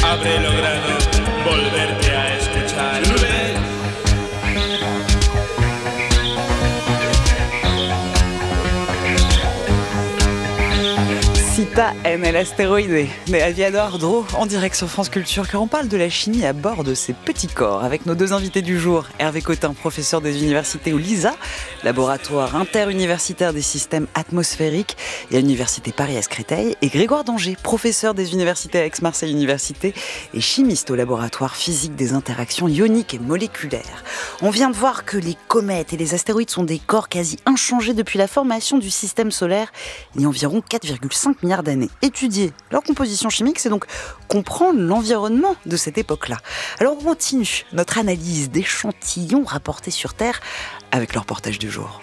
habré logrado volverte a escuchar. Cita NL Astéroïde de Aviador Dro en direct sur France Culture, car on parle de la chimie à bord de ces petits corps avec nos deux invités du jour. Hervé Cotin, professeur des universités au LISA, laboratoire interuniversitaire des systèmes atmosphériques et à l'université Paris-Est-Créteil, et Grégoire Danger, professeur des universités à Aix-Marseille Université et chimiste au laboratoire physique des interactions ioniques et moléculaires. On vient de voir que les comètes et les astéroïdes sont des corps quasi inchangés depuis la formation du système solaire il y a environ 4,5 milliards d'années. Étudier leur composition chimique, c'est donc comprendre l'environnement de cette époque-là. Alors on continue notre analyse d'échantillons rapportés sur Terre avec le reportage du jour.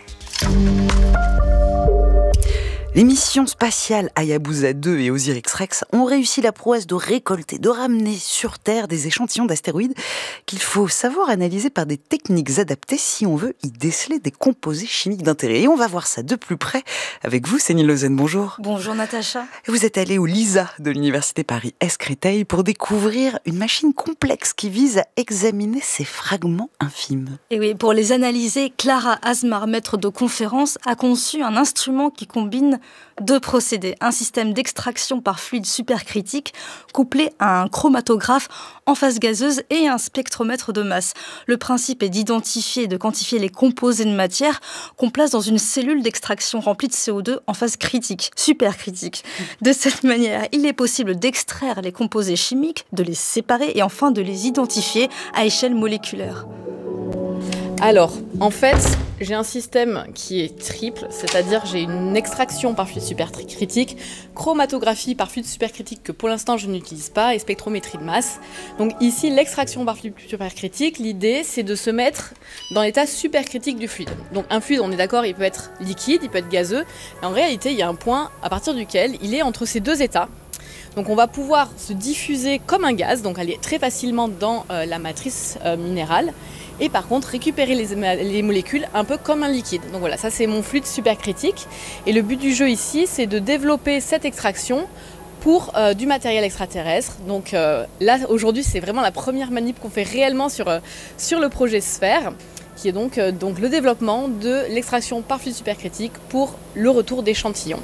Les missions spatiales Hayabusa 2 et Osiris-Rex ont réussi la prouesse de récolter, de ramener sur Terre des échantillons d'astéroïdes qu'il faut savoir analyser par des techniques adaptées si on veut y déceler des composés chimiques d'intérêt. Et on va voir ça de plus près avec vous, Céline Lausanne. Bonjour. Bonjour Natacha. Vous êtes allée au LISA de l'Université Paris-Est-Créteil pour découvrir une machine complexe qui vise à examiner ces fragments infimes. Et oui, pour les analyser, Clara Asmar, maître de conférence, a conçu un instrument qui combine deux procédés. Un système d'extraction par fluide supercritique couplé à un chromatographe en phase gazeuse et un spectromètre de masse. Le principe est d'identifier et de quantifier les composés de matière qu'on place dans une cellule d'extraction remplie de CO2 en phase critique, supercritique. De cette manière, il est possible d'extraire les composés chimiques, de les séparer et enfin de les identifier à échelle moléculaire. Alors, en fait, j'ai un système qui est triple, c'est-à-dire j'ai une extraction par fluide supercritique, chromatographie par fluide supercritique que pour l'instant je n'utilise pas et spectrométrie de masse. Donc ici, l'extraction par fluide supercritique, l'idée c'est de se mettre dans l'état supercritique du fluide. Donc un fluide, on est d'accord, il peut être liquide, il peut être gazeux, mais en réalité il y a un point à partir duquel il est entre ces deux états. Donc on va pouvoir se diffuser comme un gaz, donc aller très facilement dans la matrice minérale. Et par contre récupérer les molécules un peu comme un liquide. Donc voilà, ça c'est mon fluide supercritique. Et le but du jeu ici, c'est de développer cette extraction pour du matériel extraterrestre. Donc là aujourd'hui c'est vraiment la première manip qu'on fait réellement sur le projet Sphère, qui est donc le développement de l'extraction par fluide supercritique pour le retour d'échantillons.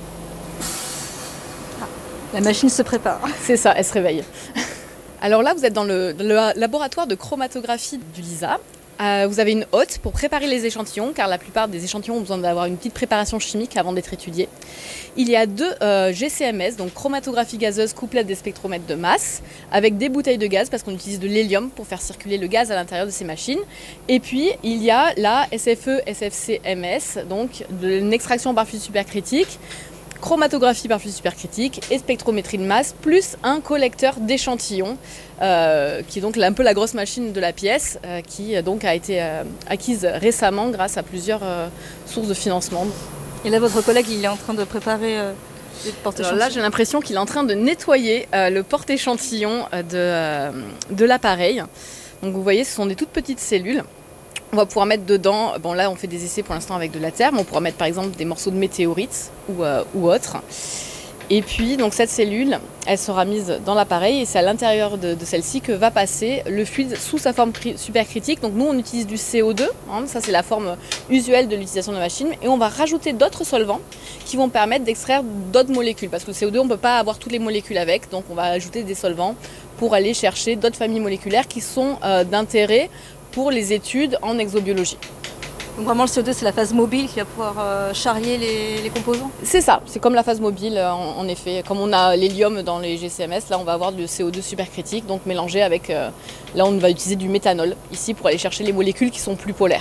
La machine se prépare. C'est ça, elle se réveille. Alors là, vous êtes dans le laboratoire de chromatographie du LISA. Vous avez une hotte pour préparer les échantillons, car la plupart des échantillons ont besoin d'avoir une petite préparation chimique avant d'être étudiés. Il y a deux GCMS, donc chromatographie gazeuse couplée à des spectromètres de masse, avec des bouteilles de gaz, parce qu'on utilise de l'hélium pour faire circuler le gaz à l'intérieur de ces machines. Et puis, il y a la SFE-SFC-MS, donc une extraction par fluide supercritique, chromatographie par fluide supercritique et spectrométrie de masse, plus un collecteur d'échantillons, qui est donc un peu la grosse machine de la pièce, qui donc a été acquise récemment grâce à plusieurs sources de financement. Et là, votre collègue, il est en train de préparer le porte-échantillon. Là, j'ai l'impression qu'il est en train de nettoyer le porte-échantillon de l'appareil. Donc vous voyez, ce sont des toutes petites cellules. On va pouvoir mettre dedans, bon là on fait des essais pour l'instant avec de la terre, mais on pourra mettre par exemple des morceaux de météorites ou autres. Et puis donc cette cellule, elle sera mise dans l'appareil et c'est à l'intérieur de celle-ci que va passer le fluide sous sa forme supercritique. Donc nous on utilise du CO2, hein, ça c'est la forme usuelle de l'utilisation de la machine, et on va rajouter d'autres solvants qui vont permettre d'extraire d'autres molécules, parce que le CO2 on ne peut pas avoir toutes les molécules avec, donc on va ajouter des solvants pour aller chercher d'autres familles moléculaires qui sont d'intérêt pour les études en exobiologie. Donc vraiment le CO2 c'est la phase mobile qui va pouvoir charrier les composants. C'est ça, c'est comme la phase mobile en effet. Comme on a l'hélium dans les GCMS, là on va avoir du CO2 supercritique, donc mélangé avec, là on va utiliser du méthanol ici pour aller chercher les molécules qui sont plus polaires.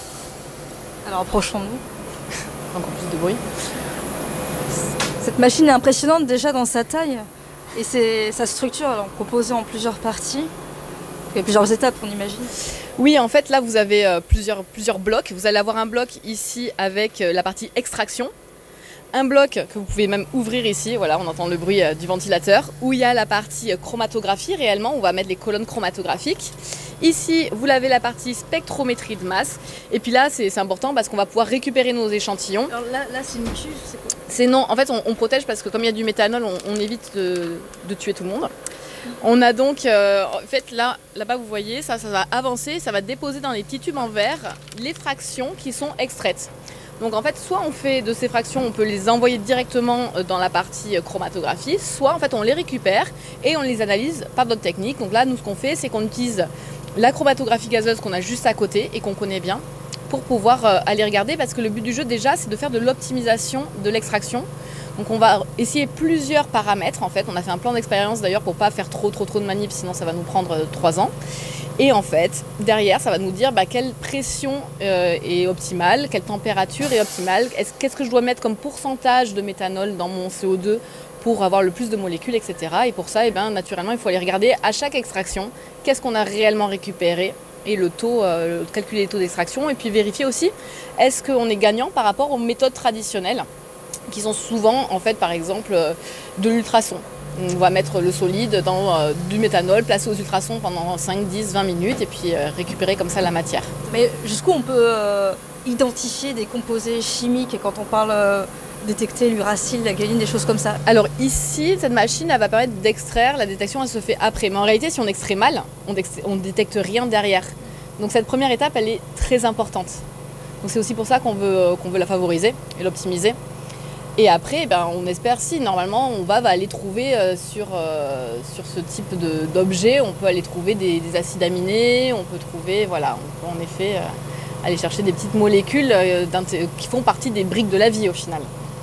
Alors approchons-nous. Encore plus de bruit. Cette machine est impressionnante déjà dans sa taille et sa structure, alors composée en plusieurs parties. Il y a plusieurs étapes, on imagine. Oui, en fait, là, vous avez plusieurs blocs. Vous allez avoir un bloc ici avec la partie extraction. Un bloc que vous pouvez même ouvrir ici, voilà, on entend le bruit du ventilateur, où il y a la partie chromatographie, réellement, on va mettre les colonnes chromatographiques. Ici, vous avez la partie spectrométrie de masse. Et puis là, c'est important parce qu'on va pouvoir récupérer nos échantillons. Alors là c'est une cuve, c'est quoi? Non, en fait, on protège parce que comme il y a du méthanol, on évite de tuer tout le monde. On a donc, en fait, là-bas, vous voyez, ça va avancer, ça va déposer dans les petits tubes en verre les fractions qui sont extraites. Donc en fait, soit on fait de ces fractions, on peut les envoyer directement dans la partie chromatographie, soit en fait on les récupère et on les analyse par d'autres techniques. Donc là, nous, ce qu'on fait, c'est qu'on utilise la chromatographie gazeuse qu'on a juste à côté et qu'on connaît bien pour pouvoir aller regarder, parce que le but du jeu déjà, c'est de faire de l'optimisation de l'extraction. Donc on va essayer plusieurs paramètres en fait. On a fait un plan d'expérience d'ailleurs pour pas faire trop de manip, sinon ça va nous prendre 3 ans. Et en fait, derrière, ça va nous dire quelle pression est optimale, quelle température est optimale, qu'est-ce que je dois mettre comme pourcentage de méthanol dans mon CO2 pour avoir le plus de molécules, etc. Et pour ça, naturellement, il faut aller regarder à chaque extraction qu'est-ce qu'on a réellement récupéré et le taux, calculer les taux d'extraction, et puis vérifier aussi est-ce qu'on est gagnant par rapport aux méthodes traditionnelles qui sont souvent, en fait, par exemple, de l'ultrason. On va mettre le solide dans du méthanol, placé aux ultrasons pendant 5, 10, 20 minutes et puis récupérer comme ça la matière. Mais jusqu'où on peut identifier des composés chimiques, et quand on parle détecter l'uracile, la ghaline, des choses comme ça? Alors ici, cette machine, elle va permettre d'extraire. La détection, elle se fait après. Mais en réalité, si on extrait mal, on ne détecte rien derrière. Donc cette première étape, elle est très importante. Donc c'est aussi pour ça qu'on veut la favoriser et l'optimiser. Et après, on espère, si normalement on va aller trouver sur ce type d'objet, on peut aller trouver des acides aminés, on peut trouver, on peut en effet aller chercher des petites molécules qui font partie des briques de la vie au final.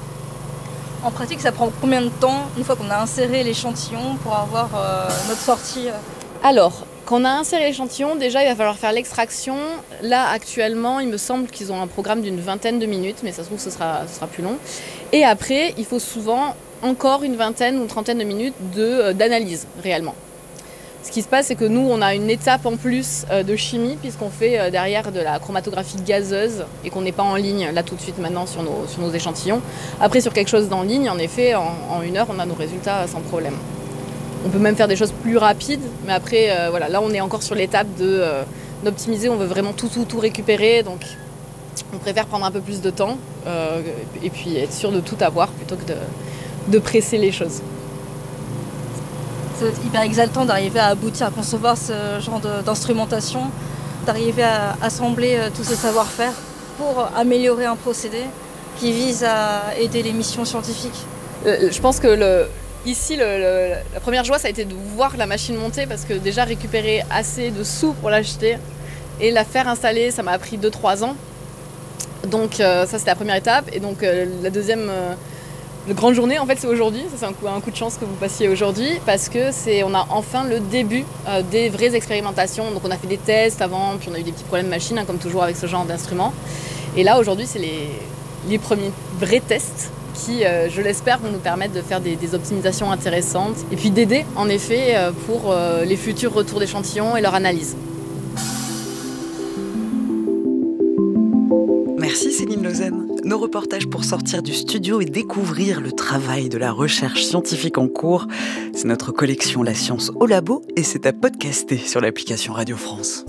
En pratique, ça prend combien de temps, une fois qu'on a inséré l'échantillon, pour avoir notre sortie Alors, quand on a inséré l'échantillon, déjà il va falloir faire l'extraction. Là actuellement, il me semble qu'ils ont un programme d'une 20aine de minutes, mais ça se trouve ce sera plus long. Et après, il faut souvent encore une 20aine ou 30aine de minutes d'analyse réellement. Ce qui se passe, c'est que nous, on a une étape en plus de chimie, puisqu'on fait derrière de la chromatographie gazeuse et qu'on n'est pas en ligne là tout de suite maintenant sur nos échantillons. Après, sur quelque chose d'en ligne, en effet, en 1 heure, on a nos résultats sans problème. On peut même faire des choses plus rapides, mais après, là, on est encore sur l'étape d'optimiser. On veut vraiment tout récupérer, donc on préfère prendre un peu plus de temps et puis être sûr de tout avoir plutôt que de presser les choses. C'est hyper exaltant d'arriver à aboutir, à concevoir ce genre d'instrumentation, d'arriver à assembler tout ce savoir-faire pour améliorer un procédé qui vise à aider les missions scientifiques. Je pense que ici, la première joie, ça a été de voir la machine monter, parce que déjà récupérer assez de sous pour l'acheter et la faire installer, ça m'a pris 2-3 ans. Donc ça, c'était la première étape. Et donc la deuxième grande journée, en fait, c'est aujourd'hui. Ça, c'est un coup de chance que vous passiez aujourd'hui, parce que on a enfin le début des vraies expérimentations. Donc on a fait des tests avant, puis on a eu des petits problèmes machines, comme toujours avec ce genre d'instruments. Et là, aujourd'hui, c'est les premiers vrais tests qui, je l'espère, vont nous permettre de faire des optimisations intéressantes et puis d'aider, en effet, pour les futurs retours d'échantillons et leur analyse. Merci Céline Lausanne. Nos reportages pour sortir du studio et découvrir le travail de la recherche scientifique en cours, c'est notre collection La Science au Labo, et c'est à podcaster sur l'application Radio France.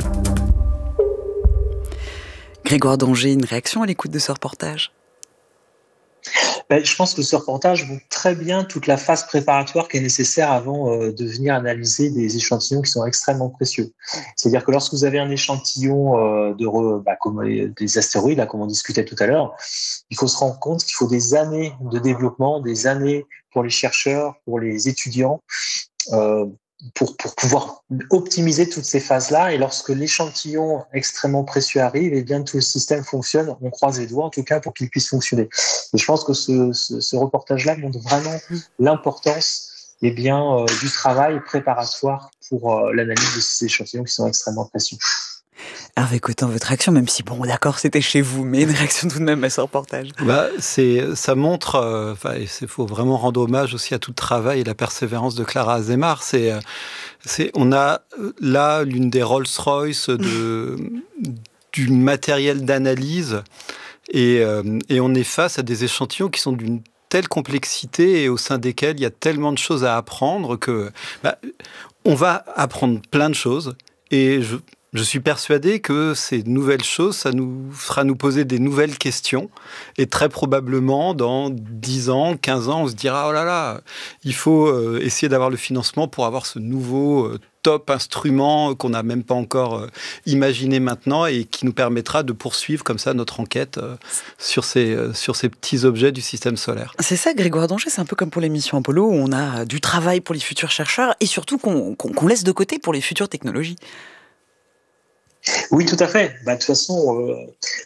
Grégoire Danger, une réaction à l'écoute de ce reportage? Je pense que ce reportage montre très bien toute la phase préparatoire qui est nécessaire avant de venir analyser des échantillons qui sont extrêmement précieux. C'est-à-dire que lorsque vous avez un échantillon comme des astéroïdes, comme on discutait tout à l'heure, il faut se rendre compte qu'il faut des années de développement, des années pour les chercheurs, pour les étudiants, pour pouvoir optimiser toutes ces phases-là. Et lorsque l'échantillon extrêmement précieux arrive, et bien tout le système fonctionne. On croise les doigts, en tout cas, pour qu'il puisse fonctionner. Et je pense que ce reportage-là montre vraiment l'importance du travail préparatoire pour l'analyse de ces échantillons qui sont extrêmement précieux. Hervé Cotin, votre réaction, même si, bon, d'accord, c'était chez vous, mais une réaction tout de même à ce reportage. Ça montre, il faut vraiment rendre hommage aussi à tout le travail et la persévérance de Clara Azemar. On a là l'une des Rolls-Royce du matériel d'analyse, et on est face à des échantillons qui sont d'une telle complexité et au sein desquels il y a tellement de choses à apprendre que on va apprendre plein de choses, et je suis persuadé que ces nouvelles choses, ça nous fera nous poser des nouvelles questions. Et très probablement, dans 10 ans, 15 ans, on se dira, oh là là, il faut essayer d'avoir le financement pour avoir ce nouveau top instrument qu'on n'a même pas encore imaginé maintenant et qui nous permettra de poursuivre comme ça notre enquête sur ces petits objets du système solaire. C'est ça, Grégoire Danger, c'est un peu comme pour les missions Apollo, où on a du travail pour les futurs chercheurs et surtout qu'on laisse de côté pour les futures technologies. Oui, tout à fait. De toute façon,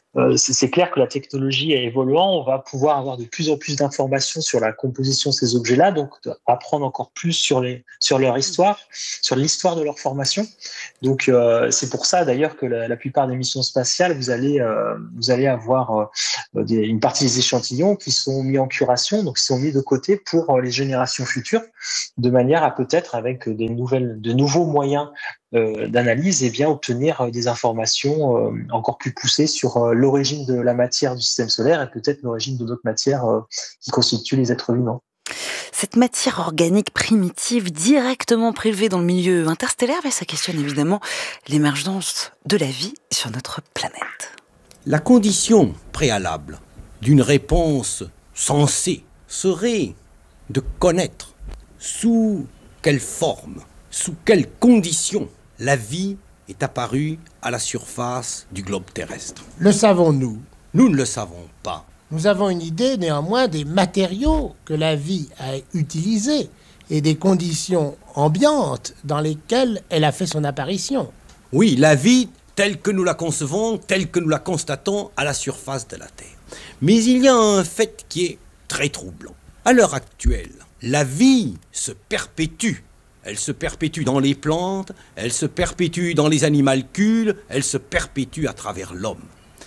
c'est clair que la technologie est évoluant. On va pouvoir avoir de plus en plus d'informations sur la composition de ces objets-là, donc apprendre encore plus sur leur histoire, sur l'histoire de leur formation. Donc, c'est pour ça d'ailleurs que la plupart des missions spatiales, vous allez avoir une partie des échantillons qui sont mis en curation, donc qui sont mis de côté pour les générations futures, de manière à peut-être avec de nouveaux moyens d'analyse, et bien obtenir des informations encore plus poussées sur l'origine de la matière du système solaire et peut-être l'origine de d'autres matières qui constituent les êtres vivants. Cette matière organique primitive directement prélevée dans le milieu interstellaire, ça questionne évidemment l'émergence de la vie sur notre planète. La condition préalable d'une réponse sensée serait de connaître sous quelle forme, sous quelles conditions la vie est apparue à la surface du globe terrestre. Le savons-nous ? Nous ne le savons pas. Nous avons une idée néanmoins des matériaux que la vie a utilisés et des conditions ambiantes dans lesquelles elle a fait son apparition. Oui, la vie telle que nous la concevons, telle que nous la constatons à la surface de la Terre. Mais il y a un fait qui est très troublant. À l'heure actuelle, la vie se perpétue. Elle se perpétue dans les plantes, elle se perpétue dans les animalcules, elle se perpétue à travers l'homme.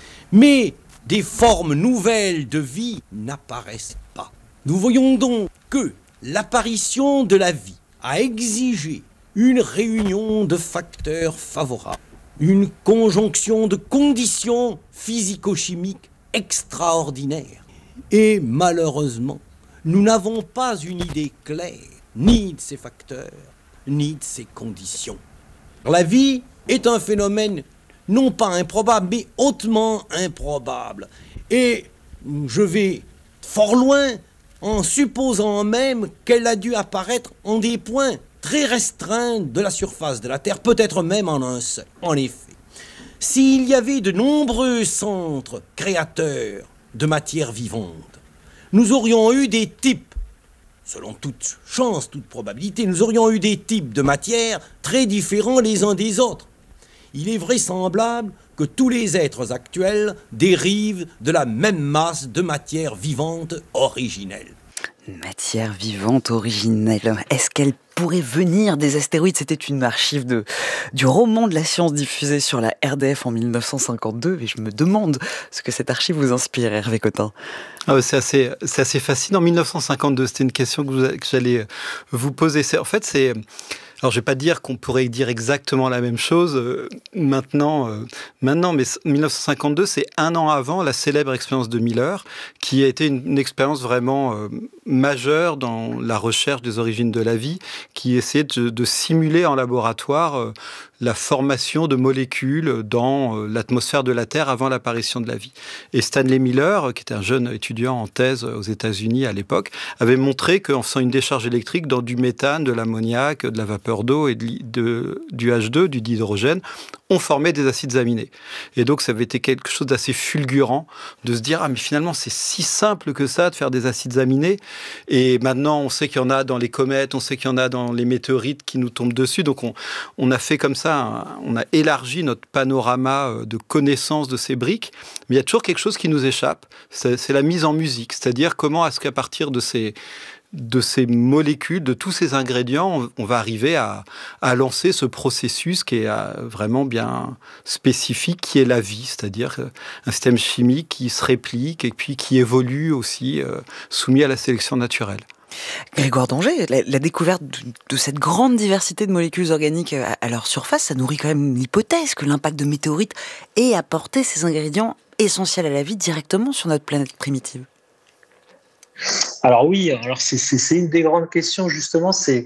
Mais des formes nouvelles de vie n'apparaissent pas. Nous voyons donc que l'apparition de la vie a exigé une réunion de facteurs favorables, une conjonction de conditions physico-chimiques extraordinaires. Et malheureusement, nous n'avons pas une idée claire ni de ces facteurs, ni de ces conditions. La vie est un phénomène non pas improbable, mais hautement improbable. Et je vais fort loin en supposant même qu'elle a dû apparaître en des points très restreints de la surface de la Terre, peut-être même en un seul. En effet, s'il y avait de nombreux centres créateurs de matière vivante, nous aurions eu des types, selon toute chance, toute probabilité, nous aurions eu des types de matières très différents les uns des autres. Il est vraisemblable que tous les êtres actuels dérivent de la même masse de matière vivante originelle. Matière vivante originelle. Est-ce qu'elle pourrait venir des astéroïdes ? C'était une archive du roman de la science diffusé sur la RDF en 1952, et je me demande ce que cette archive vous inspire, Hervé Cotin. C'est assez fascinant. 1952, c'était une question que j'allais vous poser. Alors, je ne vais pas dire qu'on pourrait dire exactement la même chose maintenant, mais 1952, c'est un an avant la célèbre expérience de Miller, qui a été une expérience vraiment majeure dans la recherche des origines de la vie, qui essayait de simuler en laboratoire la formation de molécules dans l'atmosphère de la Terre avant l'apparition de la vie. Et Stanley Miller, qui était un jeune étudiant en thèse aux États-Unis à l'époque, avait montré qu'en faisant une décharge électrique dans du méthane, de l'ammoniac, de la vapeur d'eau et du H2, du dihydrogène, on formait des acides aminés. Et donc, ça avait été quelque chose d'assez fulgurant de se dire « Ah, mais finalement, c'est si simple que ça de faire des acides aminés. » Et maintenant, on sait qu'il y en a dans les comètes, on sait qu'il y en a dans les météorites qui nous tombent dessus. Donc, on a fait comme ça, on a élargi notre panorama de connaissance de ces briques. Mais il y a toujours quelque chose qui nous échappe. C'est la mise en musique. C'est-à-dire comment est-ce qu'à partir de ces molécules, de tous ces ingrédients, on va arriver à lancer ce processus qui est vraiment bien spécifique, qui est la vie, c'est-à-dire un système chimique qui se réplique et puis qui évolue aussi, soumis à la sélection naturelle. Grégoire Danger, la découverte de cette grande diversité de molécules organiques à leur surface, ça nourrit quand même l'hypothèse que l'impact de météorites ait apporté ces ingrédients essentiels à la vie directement sur notre planète primitive. Alors oui, c'est une des grandes questions justement, c'est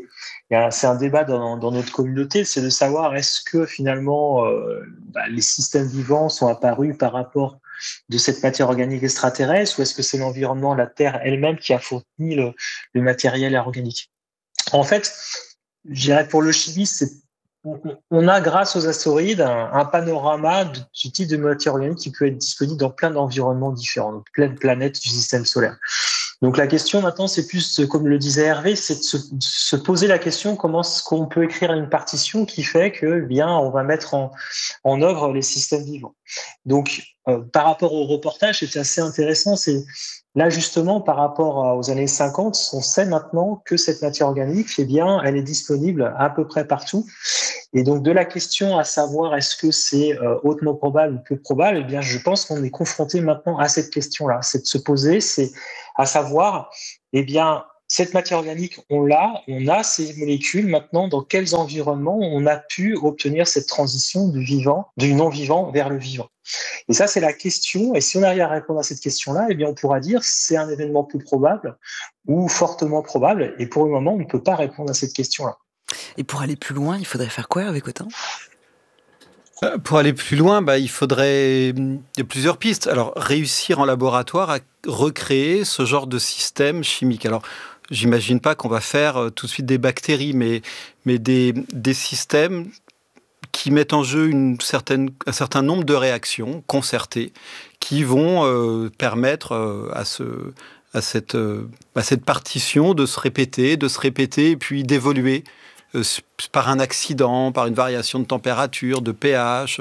c'est un débat dans notre communauté, c'est de savoir est-ce que finalement les systèmes vivants sont apparus par rapport de cette matière organique extraterrestre, ou est-ce que c'est l'environnement, la Terre elle-même qui a fourni le matériel organique. En fait, je dirais pour le chimiste, on a grâce aux astéroïdes un panorama du type de matière organique qui peut être disponible dans plein d'environnements différents, donc plein de planètes du système solaire. Donc la question maintenant, c'est plus, comme le disait Hervé, c'est de se poser la question comment est-ce qu'on peut écrire une partition qui fait que, bien, on va mettre en œuvre les systèmes vivants. Donc, par rapport au reportage, c'était assez intéressant. C'est là justement par rapport aux années 50, on sait maintenant que cette matière organique, eh bien, elle est disponible à peu près partout. Et donc de la question à savoir est-ce que c'est hautement probable ou peu probable, eh bien, je pense qu'on est confronté maintenant à cette question-là. C'est de se poser, c'est à savoir, eh bien, cette matière organique, on a ces molécules. Maintenant, dans quels environnements on a pu obtenir cette transition du non-vivant vers le vivant? Et ça, c'est la question. Et si on arrive à répondre à cette question-là, eh bien, on pourra dire c'est un événement peu probable ou fortement probable. Et pour le moment, on ne peut pas répondre à cette question-là. Et pour aller plus loin, il faudrait faire quoi, Hervé Cotin ? Pour aller plus loin, il y a plusieurs pistes. Alors, réussir en laboratoire à recréer ce genre de système chimique. Alors, j'imagine pas qu'on va faire tout de suite des bactéries, mais des systèmes qui mettent en jeu un certain nombre de réactions concertées qui vont permettre à cette partition de se répéter et puis d'évoluer par un accident, par une variation de température, de pH,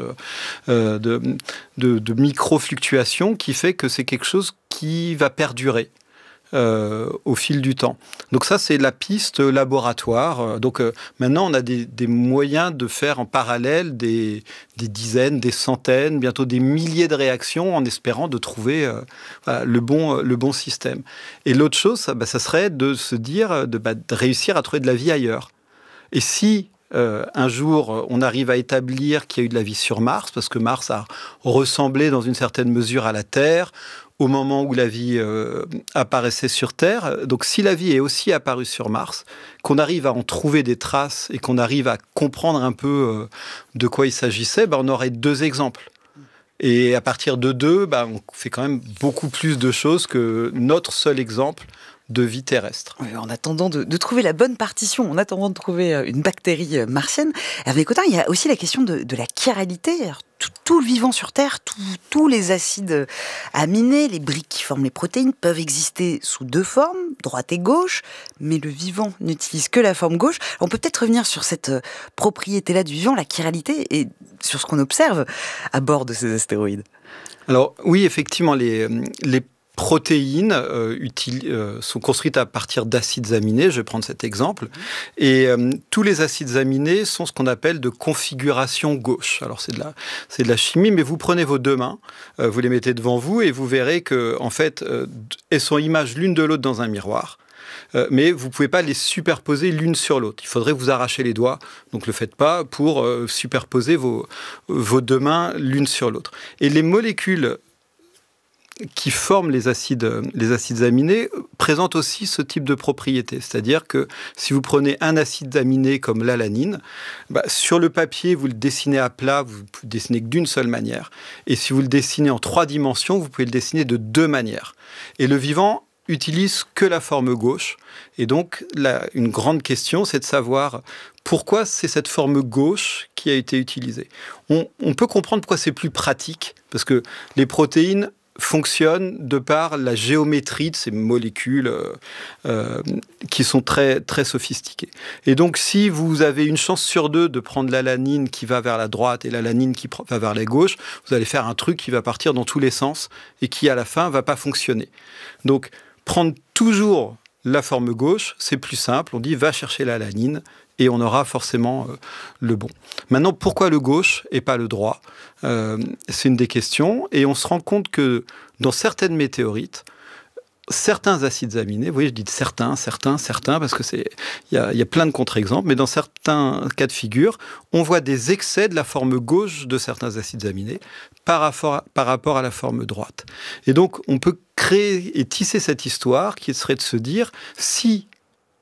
de micro-fluctuations qui fait que c'est quelque chose qui va perdurer au fil du temps. Donc ça, c'est la piste laboratoire. Donc maintenant, on a des moyens de faire en parallèle des dizaines, des centaines, bientôt des milliers de réactions en espérant de trouver le bon système. Et l'autre chose, ça serait de se dire, de réussir à trouver de la vie ailleurs. Et si un jour on arrive à établir qu'il y a eu de la vie sur Mars, parce que Mars a ressemblé dans une certaine mesure à la Terre au moment où la vie apparaissait sur Terre, donc si la vie est aussi apparue sur Mars, qu'on arrive à en trouver des traces et qu'on arrive à comprendre un peu de quoi il s'agissait, on aurait 2 exemples. Et à partir de 2, on fait quand même beaucoup plus de choses que notre seul exemple de vie terrestre. Oui, en attendant de trouver la bonne partition, en attendant de trouver une bactérie martienne. Hervé Cotin, il y a aussi la question de la chiralité. Alors, tout le vivant sur Terre, tous les acides aminés, les briques qui forment les protéines, peuvent exister sous 2 formes, droite et gauche, mais le vivant n'utilise que la forme gauche. On peut peut-être revenir sur cette propriété-là du vivant, la chiralité, et sur ce qu'on observe à bord de ces astéroïdes. Alors oui, effectivement, les protéines sont construites à partir d'acides aminés, je vais prendre cet exemple, et tous les acides aminés sont ce qu'on appelle de configuration gauche. Alors c'est de la chimie, mais vous prenez vos 2 mains, vous les mettez devant vous et vous verrez que en fait elles sont images l'une de l'autre dans un miroir. Mais vous ne pouvez pas les superposer l'une sur l'autre. Il faudrait vous arracher les doigts, donc ne le faites pas pour superposer vos 2 mains l'une sur l'autre. Et les molécules qui forment les acides aminés présentent aussi ce type de propriété. C'est-à-dire que si vous prenez un acide aminé comme l'alanine, sur le papier, vous le dessinez à plat, vous ne pouvez le dessiner que d'une seule manière. Et si vous le dessinez en 3 dimensions, vous pouvez le dessiner de 2 manières. Et le vivant utilise que la forme gauche. Et donc, une grande question, c'est de savoir pourquoi c'est cette forme gauche qui a été utilisée. On peut comprendre pourquoi c'est plus pratique, parce que les protéines fonctionnent de par la géométrie de ces molécules qui sont très, très sophistiquées. Et donc, si vous avez une chance sur 2 de prendre l'alanine qui va vers la droite et l'alanine qui va vers la gauche, vous allez faire un truc qui va partir dans tous les sens et qui, à la fin, ne va pas fonctionner. Donc, prendre toujours la forme gauche, c'est plus simple. On dit, va chercher l'alanine et on aura forcément le bon. Maintenant, pourquoi le gauche et pas le droit ? C'est une des questions. Et on se rend compte que dans certaines météorites, certains acides aminés, vous voyez, je dis certains, parce que il y a plein de contre-exemples, mais dans certains cas de figure, on voit des excès de la forme gauche de certains acides aminés par rapport à la forme droite. Et donc, on peut créer et tisser cette histoire qui serait de se dire, si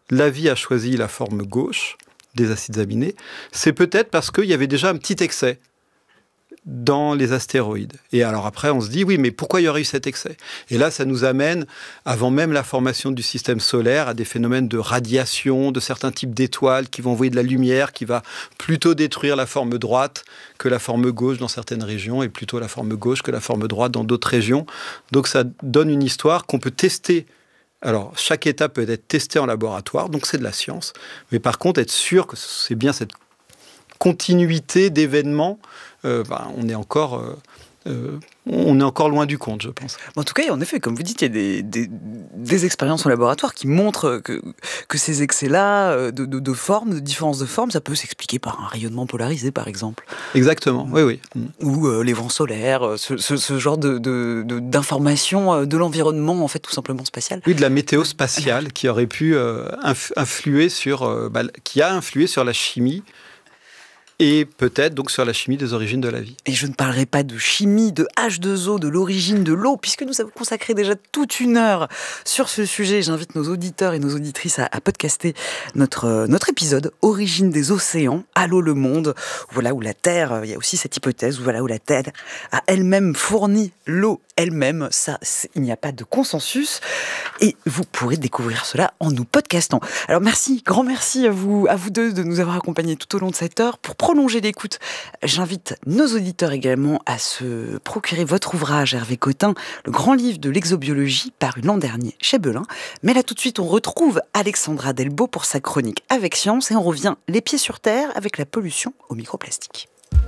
la vie a choisi la forme gauche des acides aminés, c'est peut-être parce qu'il y avait déjà un petit excès dans les astéroïdes. Et alors après, on se dit, oui, mais pourquoi il y aurait eu cet excès ? Et là, ça nous amène, avant même la formation du système solaire, à des phénomènes de radiation de certains types d'étoiles qui vont envoyer de la lumière, qui va plutôt détruire la forme droite que la forme gauche dans certaines régions, et plutôt la forme gauche que la forme droite dans d'autres régions. Donc ça donne une histoire qu'on peut tester. Alors, chaque étape peut être testée en laboratoire, donc c'est de la science. Mais par contre, être sûr que c'est bien cette continuité d'événements, on est encore loin du compte, je pense. En tout cas, en effet, comme vous dites, il y a des expériences en laboratoire qui montrent que ces excès-là de forme, de différence de forme, ça peut s'expliquer par un rayonnement polarisé, par exemple. Exactement, oui. Ou les vents solaires, ce genre d'informations de l'environnement, en fait, tout simplement spatial. Oui, de la météo spatiale qui aurait pu influer qui a influé sur la chimie, et peut-être donc sur la chimie des origines de la vie. Et je ne parlerai pas de chimie, de H2O, de l'origine de l'eau, puisque nous avons consacré déjà toute une heure sur ce sujet. J'invite nos auditeurs et nos auditrices à podcaster notre épisode « Origine des océans, Allô le monde », voilà où la Terre, il y a aussi cette hypothèse, où la Terre a elle-même fourni l'eau elle-même. Ça, il n'y a pas de consensus. Et vous pourrez découvrir cela en nous podcastant. Alors grand merci à vous deux de nous avoir accompagnés tout au long de cette heure. Pour prolonger l'écoute, j'invite nos auditeurs également à se procurer votre ouvrage, Hervé Cotin, le grand livre de l'exobiologie, paru l'an dernier chez Belin. Mais là, tout de suite, on retrouve Alexandra Delbo pour sa chronique Avec Science et on revient les pieds sur terre avec la pollution au microplastique.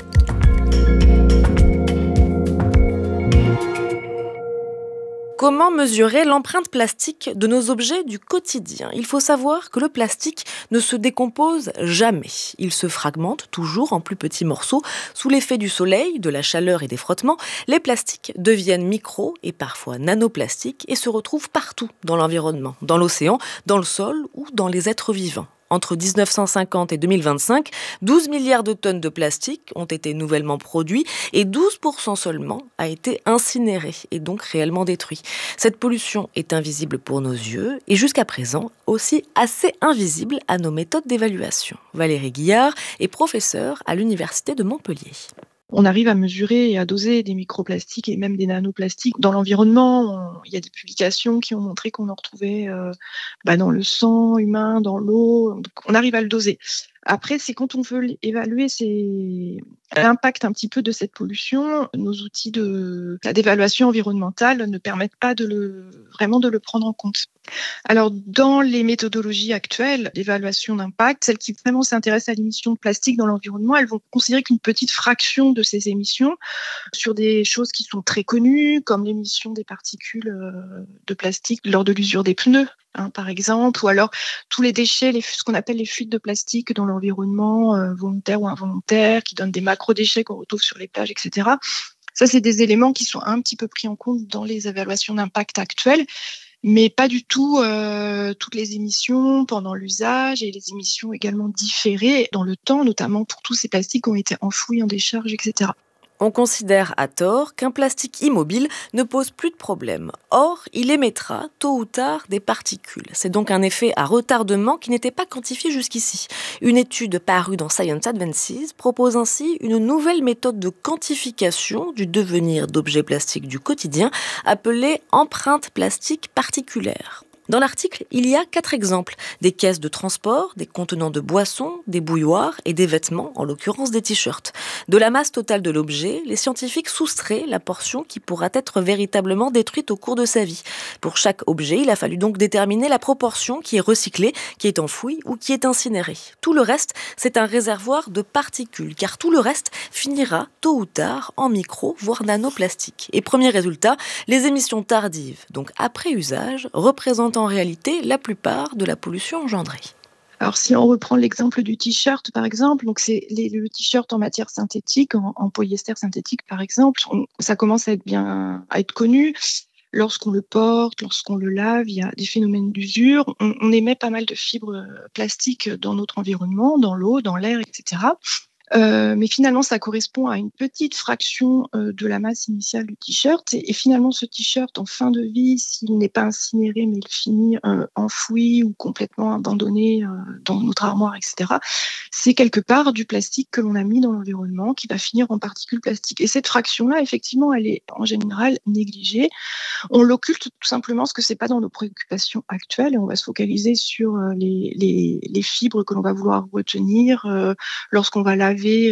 Comment mesurer l'empreinte plastique de nos objets du quotidien ? Il faut savoir que le plastique ne se décompose jamais. Il se fragmente toujours en plus petits morceaux. Sous l'effet du soleil, de la chaleur et des frottements, les plastiques deviennent micro et parfois nanoplastiques et se retrouvent partout dans l'environnement, dans l'océan, dans le sol ou dans les êtres vivants. Entre 1950 et 2025, 12 milliards de tonnes de plastique ont été nouvellement produits et 12% seulement a été incinéré et donc réellement détruit. Cette pollution est invisible pour nos yeux et jusqu'à présent aussi assez invisible à nos méthodes d'évaluation. Valérie Guillard est professeure à l'Université de Montpellier. On arrive à mesurer et à doser des microplastiques et même des nanoplastiques dans l'environnement. Il y a des publications qui ont montré qu'on en retrouvait dans le sang humain, dans l'eau. Donc on arrive à le doser. Après, c'est quand on veut évaluer l'impact un petit peu de cette pollution, nos outils d'évaluation environnementale ne permettent pas vraiment de le prendre en compte. Alors, dans les méthodologies actuelles d'évaluation d'impact, celles qui vraiment s'intéressent à l'émission de plastique dans l'environnement, elles vont considérer qu'une petite fraction de ces émissions sur des choses qui sont très connues, comme l'émission des particules de plastique lors de l'usure des pneus, par exemple, ou alors tous les déchets, ce qu'on appelle les fuites de plastique dans l'environnement, volontaires ou involontaires, qui donnent des macro-déchets qu'on retrouve sur les plages, etc. Ça, c'est des éléments qui sont un petit peu pris en compte dans les évaluations d'impact actuelles, mais pas du tout toutes les émissions pendant l'usage et les émissions également différées dans le temps, notamment pour tous ces plastiques qui ont été enfouis en décharge, etc. On considère à tort qu'un plastique immobile ne pose plus de problème. Or, il émettra tôt ou tard des particules. C'est donc un effet à retardement qui n'était pas quantifié jusqu'ici. Une étude parue dans Science Advances propose ainsi une nouvelle méthode de quantification du devenir d'objets plastiques du quotidien appelée empreinte plastique particulière. Dans l'article, il y a 4 exemples. Des caisses de transport, des contenants de boissons, des bouilloires et des vêtements, en l'occurrence des t-shirts. De la masse totale de l'objet, les scientifiques soustraient la portion qui pourra être véritablement détruite au cours de sa vie. Pour chaque objet, il a fallu donc déterminer la proportion qui est recyclée, qui est enfouie ou qui est incinérée. Tout le reste, c'est un réservoir de particules, car tout le reste finira tôt ou tard en micro, voire nanoplastiques. Et premier résultat, les émissions tardives, donc après usage, représentent en réalité la plupart de la pollution engendrée. Alors, si on reprend l'exemple du t-shirt, par exemple, donc c'est le t-shirt en matière synthétique, en polyester synthétique, par exemple, ça commence à être connu. Lorsqu'on le porte, lorsqu'on le lave, il y a des phénomènes d'usure. On émet pas mal de fibres plastiques dans notre environnement, dans l'eau, dans l'air, etc. Mais finalement, ça correspond à une petite fraction de la masse initiale du t-shirt. Et finalement, ce t-shirt, en fin de vie, s'il n'est pas incinéré, mais il finit enfoui ou complètement abandonné dans notre armoire, etc., c'est quelque part du plastique que l'on a mis dans l'environnement qui va finir en particules plastiques. Et cette fraction-là, effectivement, elle est en général négligée. On l'occulte tout simplement parce que c'est pas dans nos préoccupations actuelles et on va se focaliser sur les fibres que l'on va vouloir retenir lorsqu'on va laver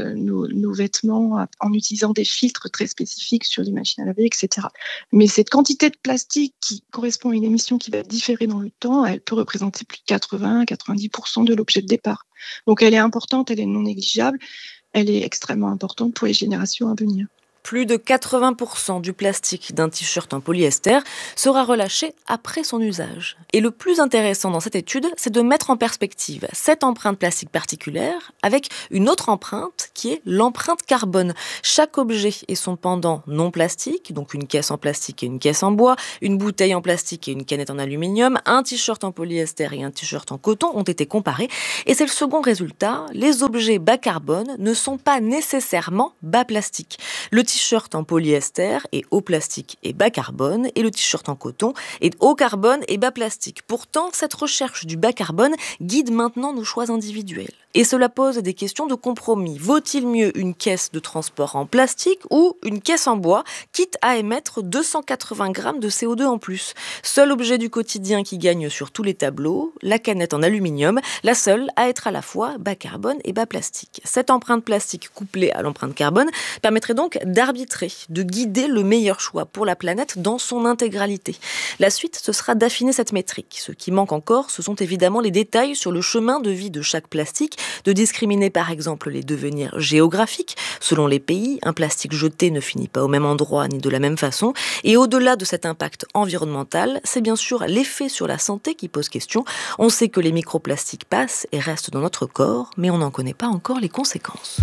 nos vêtements en utilisant des filtres très spécifiques sur les machines à laver, etc. Mais cette quantité de plastique qui correspond à une émission qui va différer dans le temps, elle peut représenter plus de 80-90% de l'objet de départ. Donc elle est importante, elle est non négligeable, elle est extrêmement importante pour les générations à venir. Plus de 80% du plastique d'un t-shirt en polyester sera relâché après son usage. Et le plus intéressant dans cette étude, c'est de mettre en perspective cette empreinte plastique particulière avec une autre empreinte qui est l'empreinte carbone. Chaque objet et son pendant non plastique, donc une caisse en plastique et une caisse en bois, une bouteille en plastique et une canette en aluminium, un t-shirt en polyester et un t-shirt en coton ont été comparés. Et c'est le second résultat, les objets bas carbone ne sont pas nécessairement bas plastique. Le t-shirt en polyester est haut plastique et bas carbone et le t-shirt en coton est haut carbone et bas plastique. Pourtant, cette recherche du bas carbone guide maintenant nos choix individuels. Et cela pose des questions de compromis. Vaut-il mieux une caisse de transport en plastique ou une caisse en bois, quitte à émettre 280 grammes de CO2 en plus? Seul objet du quotidien qui gagne sur tous les tableaux, la canette en aluminium, la seule à être à la fois bas carbone et bas plastique. Cette empreinte plastique couplée à l'empreinte carbone permettrait donc d'arbitrer, de guider le meilleur choix pour la planète dans son intégralité. La suite, ce sera d'affiner cette métrique. Ce qui manque encore, ce sont évidemment les détails sur le chemin de vie de chaque plastique, de discriminer par exemple les devenirs géographiques. Selon les pays, un plastique jeté ne finit pas au même endroit ni de la même façon. Et au-delà de cet impact environnemental, c'est bien sûr l'effet sur la santé qui pose question. On sait que les microplastiques passent et restent dans notre corps, mais on n'en connaît pas encore les conséquences.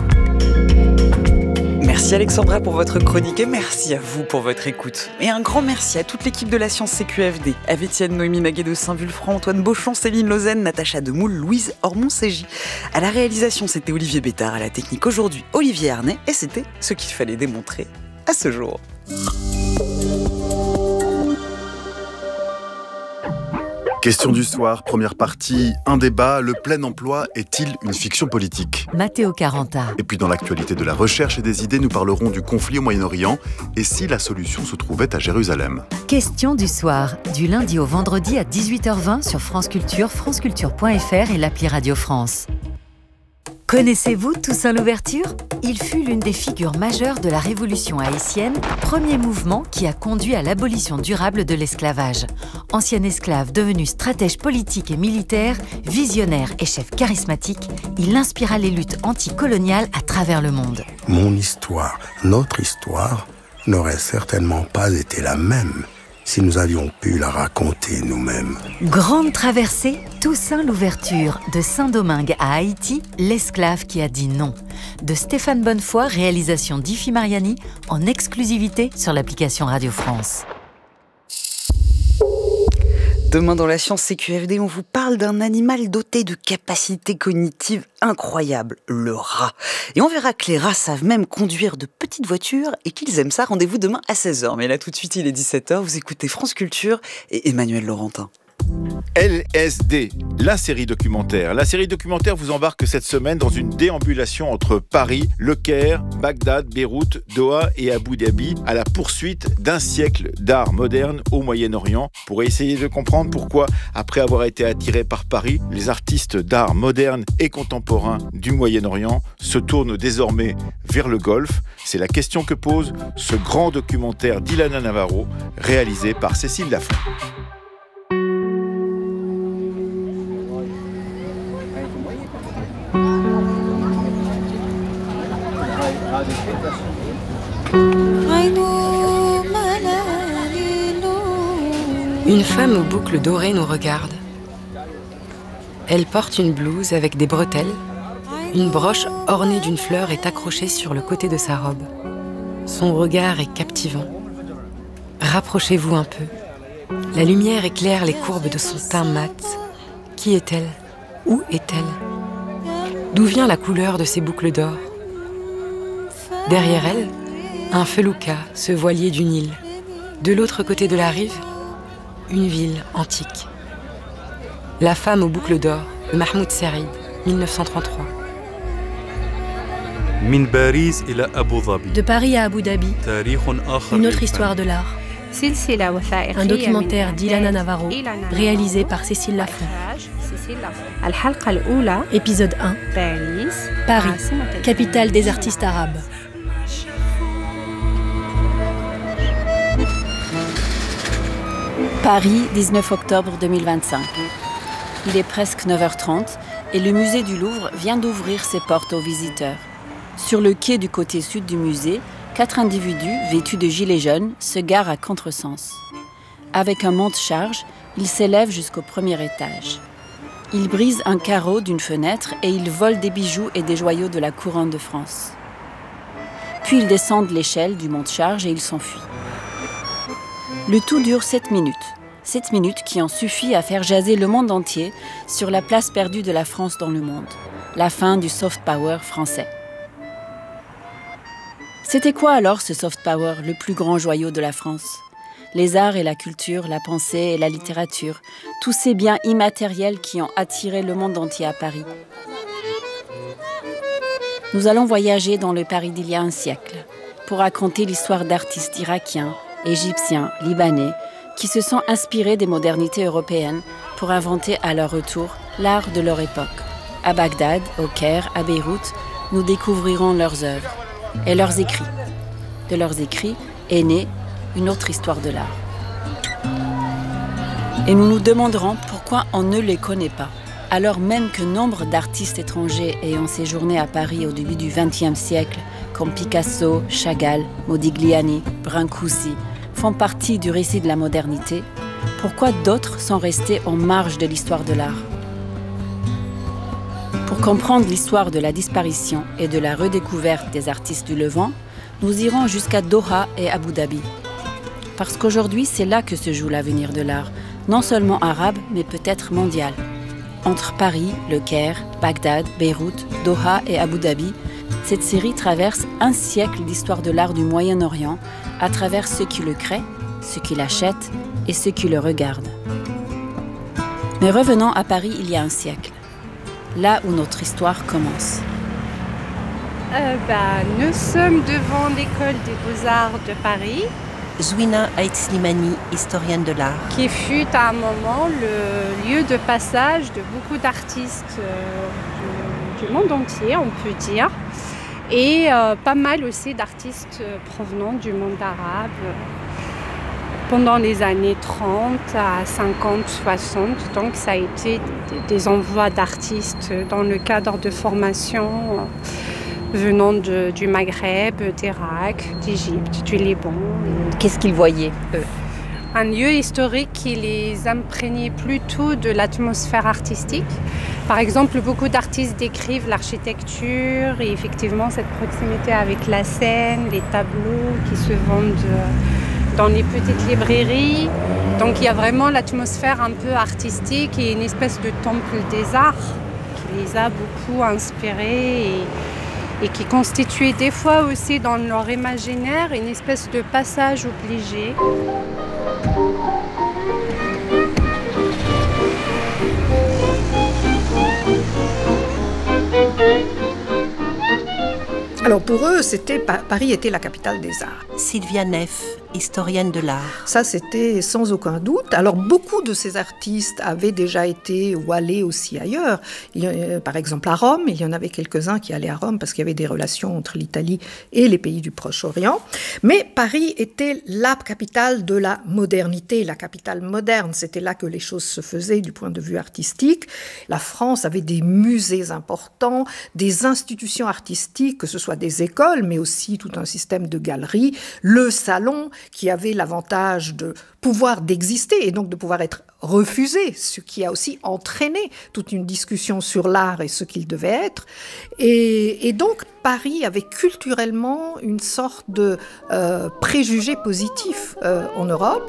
Merci Alexandra pour votre chronique et merci à vous pour votre écoute. Et un grand merci à toute l'équipe de la Science CQFD, à Étienne, Noémie Maguet de Saint-Vulfranc, Antoine Beauchamp, Céline Lausanne, Natacha Demoule, Louise Ormond-Ségy. À la réalisation, c'était Olivier Bétard, à la technique aujourd'hui, Olivier Arnay, et c'était ce qu'il fallait démontrer à ce jour. Question du soir, première partie, un débat, le plein emploi est-il une fiction politique ? Matteo Caranta. Et puis dans l'actualité de la recherche et des idées, nous parlerons du conflit au Moyen-Orient et si la solution se trouvait à Jérusalem. Question du soir, du lundi au vendredi à 18h20 sur France Culture, franceculture.fr et l'appli Radio France. Connaissez-vous Toussaint Louverture ? Il fut l'une des figures majeures de la Révolution haïtienne, premier mouvement qui a conduit à l'abolition durable de l'esclavage. Ancien esclave devenu stratège politique et militaire, visionnaire et chef charismatique, il inspira les luttes anticoloniales à travers le monde. Mon histoire, notre histoire, n'aurait certainement pas été la même si nous avions pu la raconter nous-mêmes. Grande traversée, Toussaint Louverture, de Saint-Domingue à Haïti, l'esclave qui a dit non. De Stéphane Bonnefoy, réalisation d'Ifi Mariani, en exclusivité sur l'application Radio France. Demain dans la Science CQFD, on vous parle d'un animal doté de capacités cognitives incroyables, le rat. Et on verra que les rats savent même conduire de petites voitures et qu'ils aiment ça. Rendez-vous demain à 16h. Mais là tout de suite, il est 17h, vous écoutez France Culture et Emmanuel Laurentin. LSD, la série documentaire. La série documentaire vous embarque cette semaine dans une déambulation entre Paris, Le Caire, Bagdad, Beyrouth, Doha et Abu Dhabi à la poursuite d'un siècle d'art moderne au Moyen-Orient pour essayer de comprendre pourquoi, après avoir été attirés par Paris, les artistes d'art moderne et contemporain du Moyen-Orient se tournent désormais vers le Golfe. C'est la question que pose ce grand documentaire d'Ilana Navarro réalisé par Cécile Lafont. Une femme aux boucles dorées nous regarde. Elle porte une blouse avec des bretelles. Une broche ornée d'une fleur est accrochée sur le côté de sa robe. Son regard est captivant. Rapprochez-vous un peu. La lumière éclaire les courbes de son teint mat. Qui est-elle ? Où est-elle ? D'où vient la couleur de ces boucles d'or? Derrière elle, un felouka, ce voilier du Nil. De l'autre côté de la rive, une ville antique. La femme aux boucles d'or, de Mahmoud Saïd, 1933. De Paris à Abu Dhabi, une autre histoire de l'art. Un documentaire d'Ilana Navarro, réalisé par Cécile Lafont. Épisode 1. Paris, capitale des artistes arabes. Paris, 19 octobre 2025. Il est presque 9h30 et le musée du Louvre vient d'ouvrir ses portes aux visiteurs. Sur le quai du côté sud du musée, 4 individus vêtus de gilets jaunes se garent à contresens. Avec un monte-charge, ils s'élèvent jusqu'au premier étage. Ils brisent un carreau d'une fenêtre et ils volent des bijoux et des joyaux de la couronne de France. Puis ils descendent l'échelle du monte-charge et ils s'enfuient. Le tout dure 7 minutes. 7 minutes qui ont suffi à faire jaser le monde entier sur la place perdue de la France dans le monde. La fin du soft power français. C'était quoi alors ce soft power, le plus grand joyau de la France? Les arts et la culture, la pensée et la littérature, tous ces biens immatériels qui ont attiré le monde entier à Paris. Nous allons voyager dans le Paris d'il y a un siècle pour raconter l'histoire d'artistes irakiens, égyptiens, libanais, qui se sont inspirés des modernités européennes pour inventer à leur retour l'art de leur époque. À Bagdad, au Caire, à Beyrouth, nous découvrirons leurs œuvres et leurs écrits. De leurs écrits est née une autre histoire de l'art. Et nous nous demanderons pourquoi on ne les connaît pas, alors même que nombre d'artistes étrangers ayant séjourné à Paris au début du XXe siècle, comme Picasso, Chagall, Modigliani, Brancusi, font partie du récit de la modernité, pourquoi d'autres sont restés en marge de l'histoire de l'art? Pour comprendre l'histoire de la disparition et de la redécouverte des artistes du Levant, nous irons jusqu'à Doha et Abu Dhabi. Parce qu'aujourd'hui, c'est là que se joue l'avenir de l'art, non seulement arabe, mais peut-être mondial. Entre Paris, le Caire, Bagdad, Beyrouth, Doha et Abu Dhabi, cette série traverse un siècle d'histoire de l'art du Moyen-Orient à travers ceux qui le créent, ceux qui l'achètent et ceux qui le regardent. Mais revenons à Paris il y a un siècle, là où notre histoire commence. Nous sommes devant l'école des Beaux-Arts de Paris. Zouina Aït-Slimani, historienne de l'art. Qui fut à un moment le lieu de passage de beaucoup d'artistes du monde entier, on peut dire. Et pas mal aussi d'artistes provenant du monde arabe pendant les années 30 à 50, 60. Donc ça a été des envois d'artistes dans le cadre de formation venant du Maghreb, d'Irak, d'Égypte, du Liban. Qu'est-ce qu'ils voyaient, eux? Un lieu historique qui les imprégnait plutôt de l'atmosphère artistique. Par exemple, beaucoup d'artistes décrivent l'architecture et effectivement cette proximité avec la scène, les tableaux qui se vendent dans les petites librairies. Donc il y a vraiment l'atmosphère un peu artistique et une espèce de temple des arts qui les a beaucoup inspirés et qui constituait des fois aussi dans leur imaginaire une espèce de passage obligé. Alors pour eux, Paris était la capitale des arts. Sylvia Neff, historienne de l'art. Ça, c'était sans aucun doute. Alors beaucoup de ces artistes avaient déjà été ou allés aussi ailleurs. Par exemple à Rome, il y en avait quelques-uns qui allaient à Rome parce qu'il y avait des relations entre l'Italie et les pays du Proche-Orient. Mais Paris était la capitale de la modernité, la capitale moderne. C'était là que les choses se faisaient du point de vue artistique. La France avait des musées importants, des institutions artistiques, que ce soit des écoles, mais aussi tout un système de galeries, le salon qui avait l'avantage de pouvoir d'exister et donc de pouvoir être refusé, ce qui a aussi entraîné toute une discussion sur l'art et ce qu'il devait être. Et donc Paris avait culturellement une sorte de préjugé positif en Europe.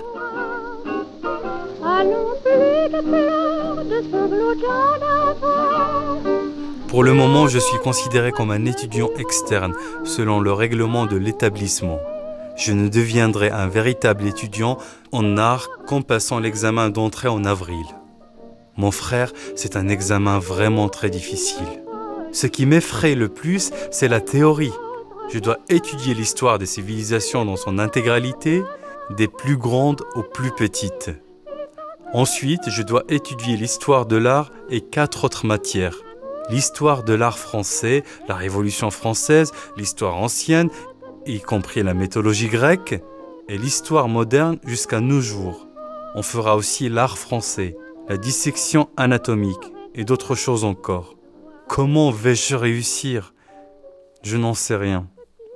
Pour le moment, je suis considéré comme un étudiant externe, selon le règlement de l'établissement. Je ne deviendrai un véritable étudiant en art qu'en passant l'examen d'entrée en avril. Mon frère, c'est un examen vraiment très difficile. Ce qui m'effraie le plus, c'est la théorie. Je dois étudier l'histoire des civilisations dans son intégralité, des plus grandes aux plus petites. Ensuite, je dois étudier l'histoire de l'art et 4 autres matières. L'histoire de l'art français, la Révolution française, l'histoire ancienne, y compris la mythologie grecque, et l'histoire moderne jusqu'à nos jours. On fera aussi l'art français, la dissection anatomique et d'autres choses encore. Comment vais-je réussir ? Je n'en sais rien.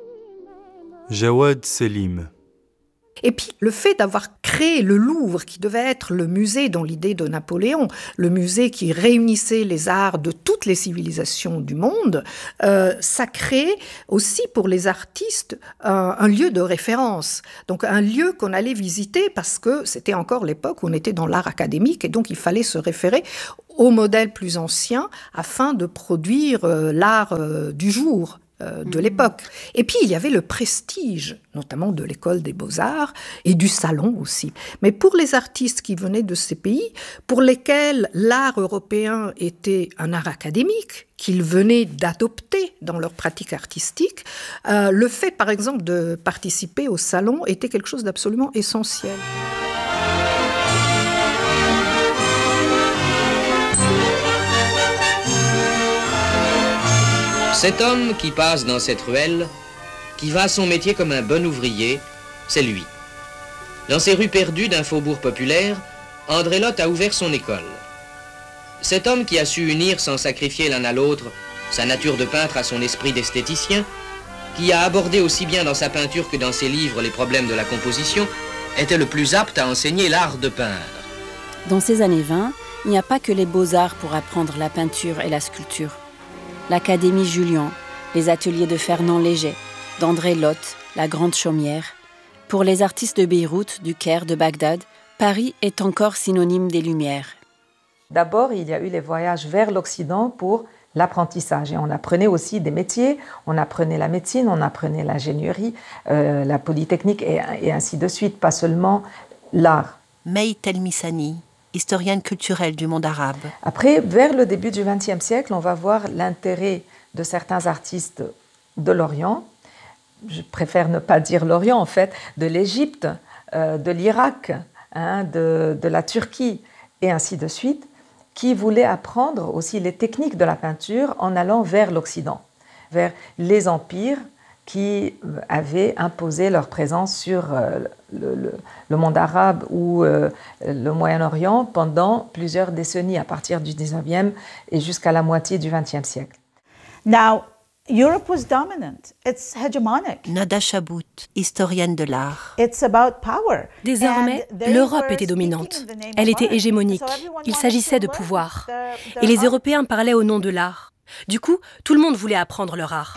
Jawad Selim. Et puis, le fait d'avoir créé le Louvre, qui devait être le musée dans l'idée de Napoléon, le musée qui réunissait les arts de toutes les civilisations du monde, ça crée aussi pour les artistes un lieu de référence. Donc, un lieu qu'on allait visiter parce que c'était encore l'époque où on était dans l'art académique et donc il fallait se référer aux modèles plus anciens afin de produire l'art du jour. De l'époque. Et puis, il y avait le prestige, notamment de l'école des beaux-arts et du salon aussi. Mais pour les artistes qui venaient de ces pays, pour lesquels l'art européen était un art académique, qu'ils venaient d'adopter dans leur pratique artistique, le fait, par exemple, de participer au salon était quelque chose d'absolument essentiel. Cet homme qui passe dans cette ruelle, qui va à son métier comme un bon ouvrier, c'est lui. Dans ces rues perdues d'un faubourg populaire, André Lotte a ouvert son école. Cet homme qui a su unir sans sacrifier l'un à l'autre sa nature de peintre à son esprit d'esthéticien, qui a abordé aussi bien dans sa peinture que dans ses livres les problèmes de la composition, était le plus apte à enseigner l'art de peindre. Dans ces années 20, il n'y a pas que les beaux-arts pour apprendre la peinture et la sculpture. L'Académie Julian, les ateliers de Fernand Léger, d'André Lotte, la Grande Chaumière. Pour les artistes de Beyrouth, du Caire, de Bagdad, Paris est encore synonyme des Lumières. D'abord, il y a eu les voyages vers l'Occident pour l'apprentissage. Et on apprenait aussi des métiers, on apprenait la médecine, on apprenait l'ingénierie, la polytechnique et ainsi de suite, pas seulement l'art. May Telmisani, historienne culturelle du monde arabe. Après, vers le début du XXe siècle, on va voir l'intérêt de certains artistes de l'Orient, je préfère ne pas dire l'Orient en fait, de l'Égypte, de l'Irak, de la Turquie et ainsi de suite, qui voulaient apprendre aussi les techniques de la peinture en allant vers l'Occident, vers les empires qui avaient imposé leur présence sur le monde arabe ou le Moyen-Orient pendant plusieurs décennies, à partir du 19e et jusqu'à la moitié du 20e siècle. Now, Europe was dominant. It's hegemonic. Nada Chabout, historienne de l'art. It's about power. Désormais, l'Europe était dominante. Elle était hégémonique. Il s'agissait de pouvoir. Et les Européens parlaient au nom de l'art. Du coup, tout le monde voulait apprendre leur art.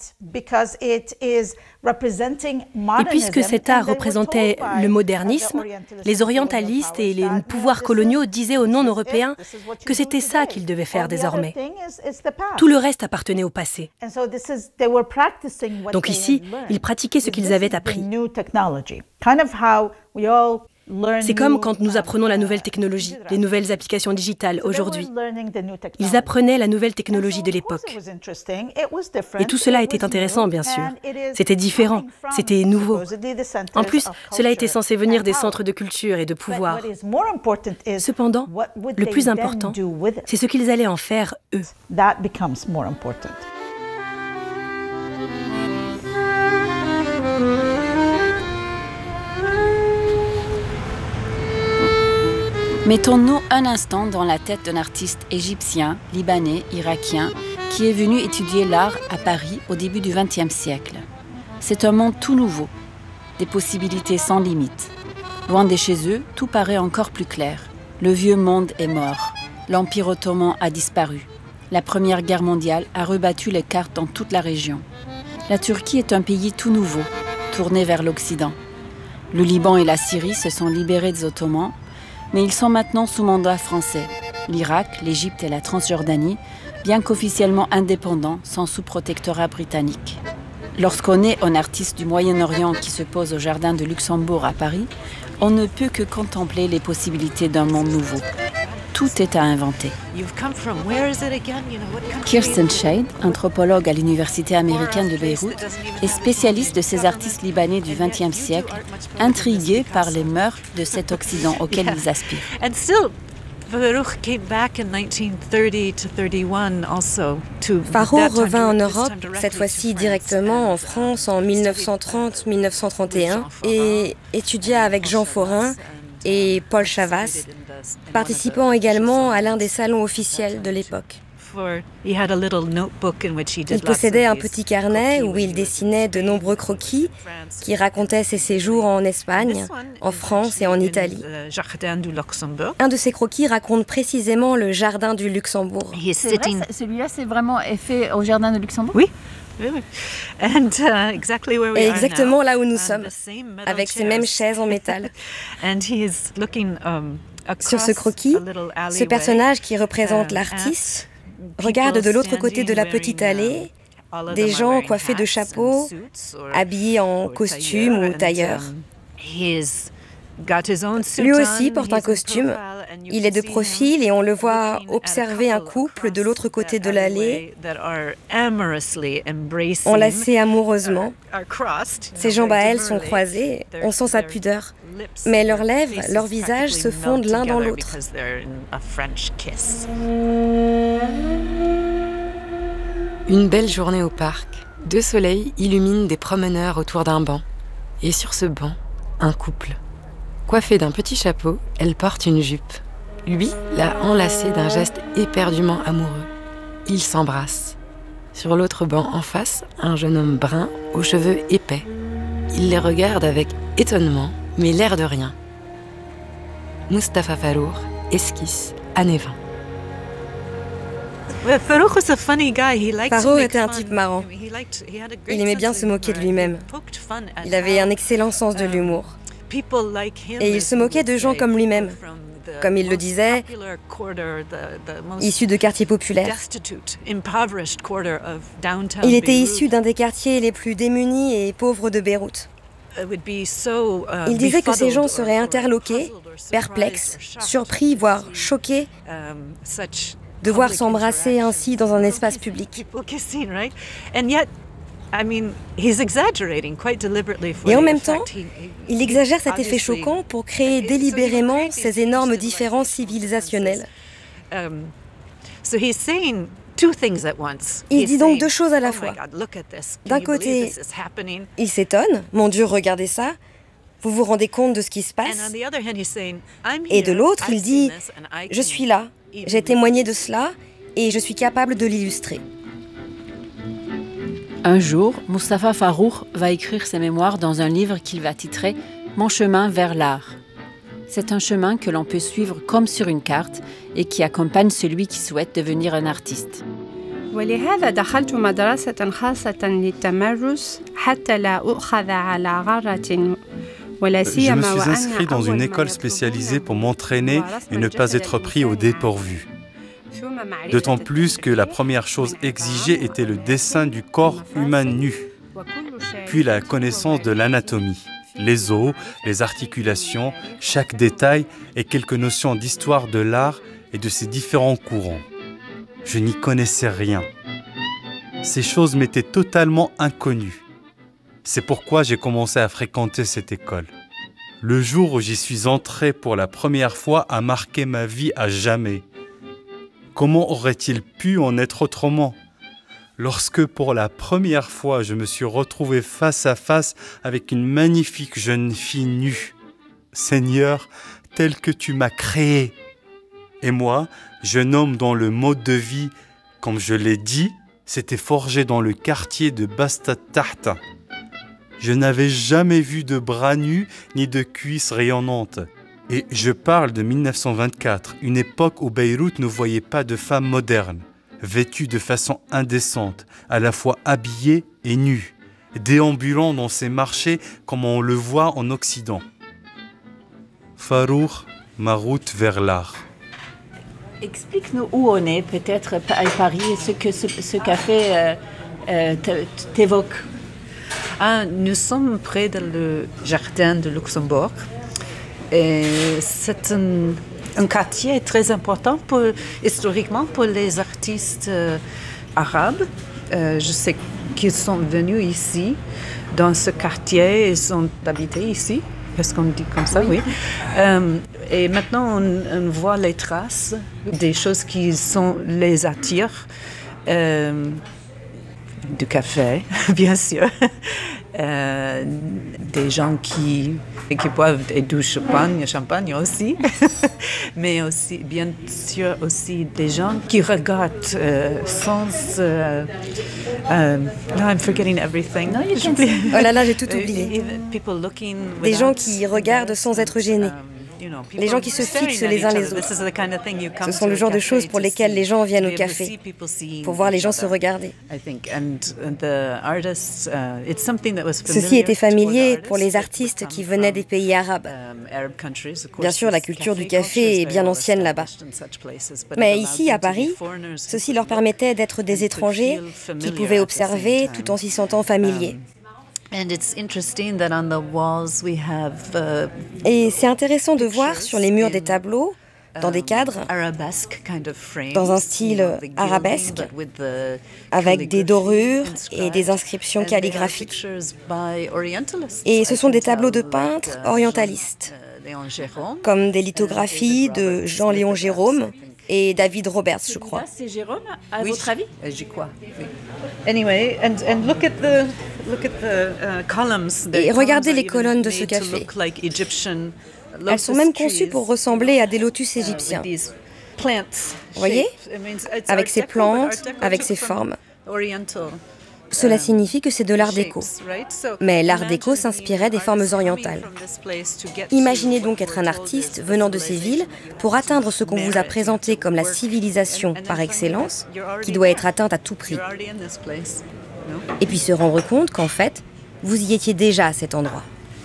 Et puisque cet art représentait le modernisme, les orientalistes et les pouvoirs coloniaux disaient aux non-européens que c'était ça qu'ils devaient faire désormais. Tout le reste appartenait au passé. Donc ici, ils pratiquaient ce qu'ils avaient appris. C'est comme quand nous apprenons la nouvelle technologie, les nouvelles applications digitales aujourd'hui. Ils apprenaient la nouvelle technologie de l'époque. Et tout cela était intéressant, bien sûr. C'était différent, c'était nouveau. En plus, cela était censé venir des centres de culture et de pouvoir. Cependant, le plus important, c'est ce qu'ils allaient en faire, eux. Mettons-nous un instant dans la tête d'un artiste égyptien, libanais, irakien, qui est venu étudier l'art à Paris au début du XXe siècle. C'est un monde tout nouveau, des possibilités sans limite. Loin de chez eux, tout paraît encore plus clair. Le vieux monde est mort, l'Empire ottoman a disparu. La Première Guerre mondiale a rebattu les cartes dans toute la région. La Turquie est un pays tout nouveau, tourné vers l'Occident. Le Liban et la Syrie se sont libérés des Ottomans, mais ils sont maintenant sous mandat français. L'Irak, l'Égypte et la Transjordanie bien qu'officiellement indépendant, sans sous-protectorat britannique. Lorsqu'on est un artiste du Moyen-Orient qui se pose au Jardin de Luxembourg à Paris, on ne peut que contempler les possibilités d'un monde nouveau. Tout est à inventer. Kirsten Shade, anthropologue à l'Université américaine de Beyrouth, est spécialiste de ces artistes libanais du XXe siècle, intrigués par les mœurs de cet Occident auquel ils aspirent. Farouk revint en Europe, cette fois-ci directement en France en 1930-1931, et étudia avec Jean Forain et Paul Chavas, participant également à l'un des salons officiels de l'époque. Il possédait un petit carnet où il dessinait de nombreux croquis qui racontaient ses séjours en Espagne, en France et en Italie. Un de ces croquis raconte précisément le jardin du Luxembourg. C'est vrai, celui-là, c'est vraiment fait au jardin de Luxembourg ? Oui. Et exactement là où nous sommes, avec ces mêmes chaises en métal. Sur ce croquis, ce personnage qui représente l'artiste regarde de l'autre côté de la petite allée des gens coiffés de chapeaux, habillés en costume ou tailleur. Lui aussi porte un costume. Il est de profil et on le voit observer un couple de l'autre côté de l'allée, enlacés amoureusement. Ses jambes à elle sont croisées, on sent sa pudeur. Mais leurs lèvres, leurs visages se fondent l'un dans l'autre. Une belle journée au parc. Deux soleils illuminent des promeneurs autour d'un banc. Et sur ce banc, un couple. Coiffée d'un petit chapeau, elle porte une jupe. Lui l'a enlacée d'un geste éperdument amoureux. Ils s'embrassent. Sur l'autre banc en face, un jeune homme brun aux cheveux épais. Il les regarde avec étonnement, mais l'air de rien. Mustapha Farouk esquisse années 20. Farouk était un type marrant. Il aimait bien se moquer de lui-même. Il avait un excellent sens de l'humour. Et il se moquait de gens comme lui-même, comme il le disait, issus de quartiers populaires. Il était issu d'un des quartiers les plus démunis et pauvres de Beyrouth. Il disait que ces gens seraient interloqués, perplexes, surpris, voire choqués de voir s'embrasser ainsi dans un espace public. Et en même temps, il exagère cet effet choquant pour créer délibérément ces énormes différences civilisationnelles. Il dit donc deux choses à la fois. D'un côté, il s'étonne, « Mon Dieu, regardez ça, vous vous rendez compte de ce qui se passe ?» Et de l'autre, il dit, « Je suis là, j'ai témoigné de cela et je suis capable de l'illustrer. » Un jour, Mustapha Farouk va écrire ses mémoires dans un livre qu'il va titrer « Mon chemin vers l'art ». C'est un chemin que l'on peut suivre comme sur une carte et qui accompagne celui qui souhaite devenir un artiste. ولهذا دخلت مدرسة خاصة للتمرس حتى لا أؤخذ على غرة. Je me suis inscrit dans une école spécialisée pour m'entraîner et ne pas être pris au dépourvu. D'autant plus que la première chose exigée était le dessin du corps humain nu, puis la connaissance de l'anatomie, les os, les articulations, chaque détail et quelques notions d'histoire de l'art et de ses différents courants. Je n'y connaissais rien. Ces choses m'étaient totalement inconnues. C'est pourquoi j'ai commencé à fréquenter cette école. Le jour où j'y suis entré pour la première fois a marqué ma vie à jamais. Comment aurait-il pu en être autrement ? Lorsque pour la première fois je me suis retrouvé face à face avec une magnifique jeune fille nue. Seigneur, tel que tu m'as créé. Et moi, jeune homme dont le mode de vie, comme je l'ai dit, s'était forgé dans le quartier de Bastad Tahta. Je n'avais jamais vu de bras nus ni de cuisses rayonnantes. Et je parle de 1924, une époque où Beyrouth ne voyait pas de femmes modernes, vêtues de façon indécente, à la fois habillées et nues, déambulant dans ces marchés comme on le voit en Occident. Farouk, ma route vers l'art. Explique-nous où on est, peut-être à Paris, ce que ce café t'évoque. Nous sommes près du jardin de Luxembourg. Et c'est un quartier très important historiquement pour les artistes arabes. Je sais qu'ils sont venus ici, dans ce quartier, ils ont habité ici. Est-ce qu'on dit comme ça? Oui. Et maintenant, on voit les traces des choses qui les attirent. Du café, bien sûr. Des gens qui boivent du champagne aussi. Mais aussi, bien sûr, aussi des gens qui regardent sans... I'm forgetting everything. Oh là là, j'ai tout oublié. Des gens qui regardent sans être gênés. Les gens qui se fixent les uns les autres. Ce sont le genre de choses pour lesquelles les gens viennent au café, pour voir les gens se regarder. Ceci était familier pour les artistes qui venaient des pays arabes. Bien sûr, la culture du café est bien ancienne là-bas. Mais ici, à Paris, ceci leur permettait d'être des étrangers qui pouvaient observer tout en s'y sentant familiers. Et c'est intéressant de voir sur les murs des tableaux, dans des cadres, dans un style arabesque, avec des dorures et des inscriptions calligraphiques. Et ce sont des tableaux de peintres orientalistes, comme des lithographies de Jean-Léon Gérôme et David Roberts, je crois. C'est Jérôme, à votre avis? J'y crois. Anyway, and look at the columns. Et regardez les colonnes de ce café. Elles sont même conçues pour ressembler à des lotus égyptiens. Vous voyez? Avec ces plantes, avec ces formes. Cela signifie que c'est de l'art déco. Mais l'art déco s'inspirait des formes orientales. Imaginez donc être un artiste venant de ces villes pour atteindre ce qu'on vous a présenté comme la civilisation par excellence, qui doit être atteinte à tout prix. Et puis se rendre compte qu'en fait, vous y étiez déjà à cet endroit.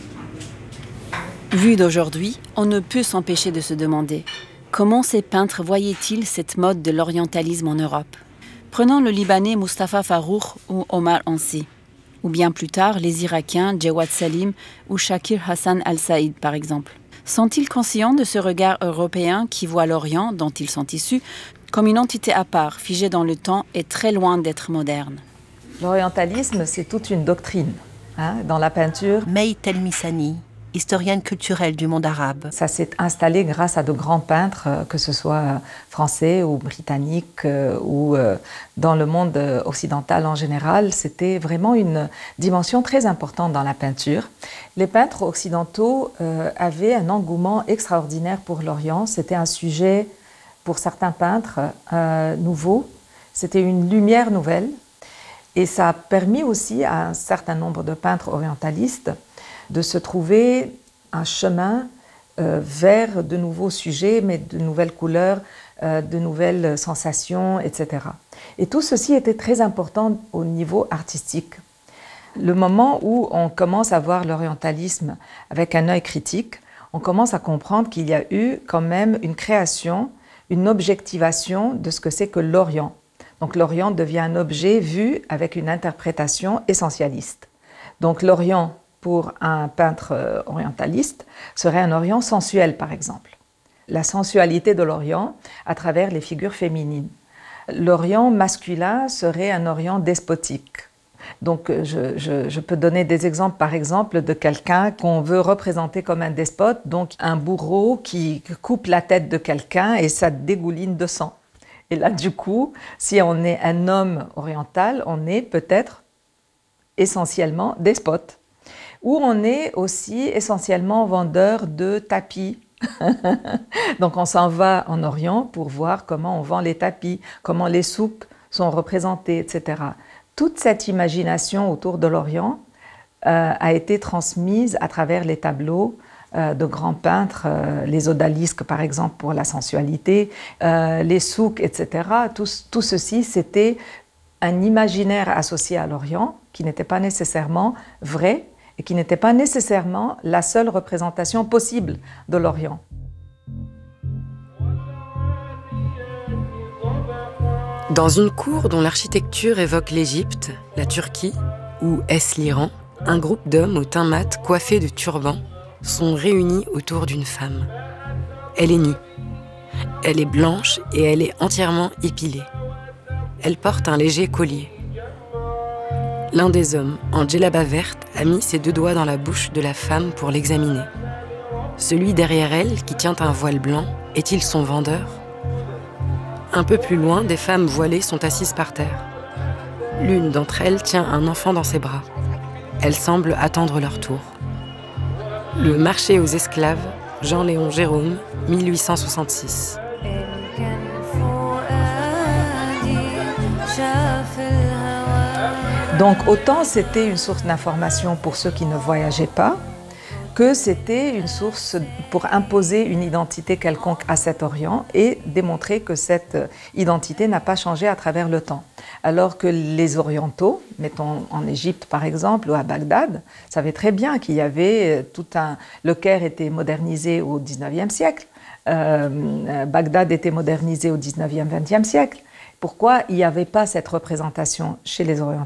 Vu d'aujourd'hui, on ne peut s'empêcher de se demander comment ces peintres voyaient-ils cette mode de l'orientalisme en Europe. Prenons le Libanais Mustapha Farroukh ou Omar Ansi, ou bien plus tard les Irakiens Djawad Salim ou Shakir Hassan al-Saïd par exemple. Sont-ils conscients de ce regard européen qui voit l'Orient, dont ils sont issus, comme une entité à part, figée dans le temps et très loin d'être moderne? L'orientalisme, c'est toute une doctrine. Dans la peinture... May Telmisani, historienne culturelle du monde arabe. Ça s'est installé grâce à de grands peintres, que ce soit français ou britanniques ou dans le monde occidental en général. C'était vraiment une dimension très importante dans la peinture. Les peintres occidentaux avaient un engouement extraordinaire pour l'Orient. C'était un sujet, pour certains peintres, nouveau. C'était une lumière nouvelle. Et ça a permis aussi à un certain nombre de peintres orientalistes de se trouver un chemin vers de nouveaux sujets, mais de nouvelles couleurs, de nouvelles sensations, etc. Et tout ceci était très important au niveau artistique. Le moment où on commence à voir l'orientalisme avec un œil critique, on commence à comprendre qu'il y a eu quand même une création, une objectivation de ce que c'est que l'Orient. Donc l'Orient devient un objet vu avec une interprétation essentialiste. Donc l'Orient, pour un peintre orientaliste, serait un Orient sensuel, par exemple. La sensualité de l'Orient à travers les figures féminines. L'Orient masculin serait un Orient despotique. Donc je peux donner des exemples, par exemple, de quelqu'un qu'on veut représenter comme un despote, donc un bourreau qui coupe la tête de quelqu'un et ça dégouline de sang. Et là, du coup, si on est un homme oriental, on est peut-être essentiellement despote. Ou on est aussi essentiellement vendeur de tapis. Donc on s'en va en Orient pour voir comment on vend les tapis, comment les souks sont représentés, etc. Toute cette imagination autour de l'Orient a été transmise à travers les tableaux de grands peintres, les odalisques par exemple pour la sensualité, les souks, etc. Tout ceci, c'était un imaginaire associé à l'Orient qui n'était pas nécessairement vrai et qui n'était pas nécessairement la seule représentation possible de l'Orient. Dans une cour dont l'architecture évoque l'Égypte, la Turquie ou est-ce l'Iran, un groupe d'hommes au teint mat coiffés de turbans sont réunis autour d'une femme. Elle est nue. Elle est blanche et elle est entièrement épilée. Elle porte un léger collier. L'un des hommes, en djellaba verte, a mis ses 2 doigts dans la bouche de la femme pour l'examiner. Celui derrière elle, qui tient un voile blanc, est-il son vendeur ? Un peu plus loin, des femmes voilées sont assises par terre. L'une d'entre elles tient un enfant dans ses bras. Elles semblent attendre leur tour. Le marché aux esclaves, Jean-Léon Gérôme, 1866. Donc autant c'était une source d'information pour ceux qui ne voyageaient pas, que c'était une source pour imposer une identité quelconque à cet Orient et démontrer que cette identité n'a pas changé à travers le temps. Alors que les Orientaux, mettons en Égypte par exemple, ou à Bagdad, savaient très bien qu'il y avait le Caire était modernisé au XIXe siècle, Bagdad était modernisé au XIXe, XXe siècle. Pourquoi il n'y avait pas cette représentation chez les orientalistes ?